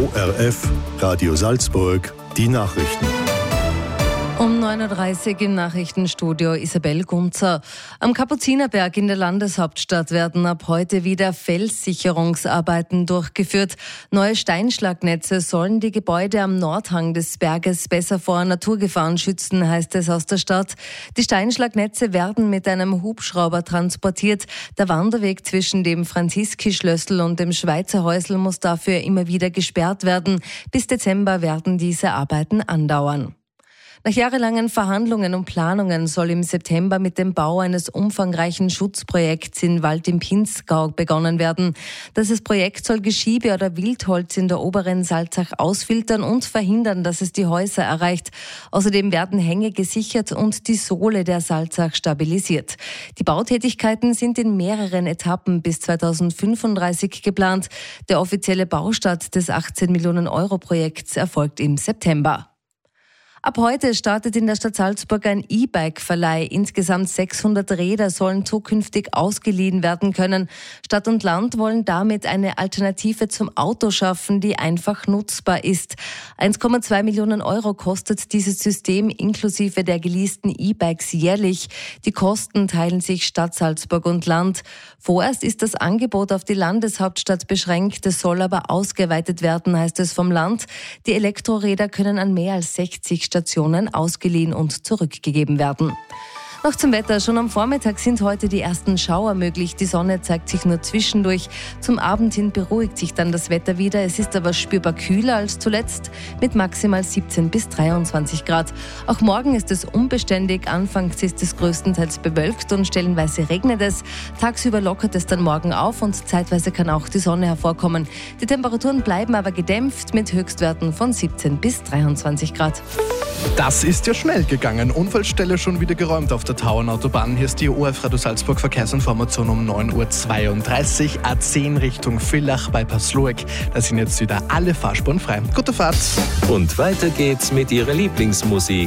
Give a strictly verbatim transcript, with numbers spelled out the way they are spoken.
O R F, Radio Salzburg, die Nachrichten. Um neun Uhr dreißig im Nachrichtenstudio Isabel Gunzer. Am Kapuzinerberg in der Landeshauptstadt werden ab heute wieder Felssicherungsarbeiten durchgeführt. Neue Steinschlagnetze sollen die Gebäude am Nordhang des Berges besser vor Naturgefahren schützen, heißt es aus der Stadt. Die Steinschlagnetze werden mit einem Hubschrauber transportiert. Der Wanderweg zwischen dem Franziski-Schlössl und dem Schweizer Häusl muss dafür immer wieder gesperrt werden. Bis Dezember werden diese Arbeiten andauern. Nach jahrelangen Verhandlungen und Planungen soll im September mit dem Bau eines umfangreichen Schutzprojekts in Wald im Pinzgau begonnen werden. Dieses Projekt soll Geschiebe- oder Wildholz in der oberen Salzach ausfiltern und verhindern, dass es die Häuser erreicht. Außerdem werden Hänge gesichert und die Sohle der Salzach stabilisiert. Die Bautätigkeiten sind in mehreren Etappen bis zweitausendfünfunddreißig geplant. Der offizielle Baustart des achtzehn Millionen Euro Projekts erfolgt im September. Ab heute startet in der Stadt Salzburg ein E-Bike-Verleih. Insgesamt sechshundert Räder sollen zukünftig ausgeliehen werden können. Stadt und Land wollen damit eine Alternative zum Auto schaffen, die einfach nutzbar ist. eins Komma zwei Millionen Euro kostet dieses System inklusive der geleasten E-Bikes jährlich. Die Kosten teilen sich Stadt Salzburg und Land. Vorerst ist das Angebot auf die Landeshauptstadt beschränkt. Es soll aber ausgeweitet werden, heißt es vom Land. Die Elektroräder können an mehr als sechzig Stationen ausgeliehen und zurückgegeben werden. Noch zum Wetter. Schon am Vormittag sind heute die ersten Schauer möglich. Die Sonne zeigt sich nur zwischendurch. Zum Abend hin beruhigt sich dann das Wetter wieder. Es ist aber spürbar kühler als zuletzt mit maximal siebzehn bis dreiundzwanzig Grad. Auch morgen ist es unbeständig. Anfangs ist es größtenteils bewölkt und stellenweise regnet es. Tagsüber lockert es dann morgen auf und zeitweise kann auch die Sonne hervorkommen. Die Temperaturen bleiben aber gedämpft mit Höchstwerten von siebzehn bis dreiundzwanzig Grad. Das ist ja schnell gegangen. Unfallstelle schon wieder geräumt auf der Tauernautobahn. Hier ist die O R F Radio Salzburg Verkehrsinformation um neun Uhr zweiunddreißig. A zehn Richtung Villach bei Pasloek. Da sind jetzt wieder alle Fahrspuren frei. Gute Fahrt. Und weiter geht's mit Ihrer Lieblingsmusik.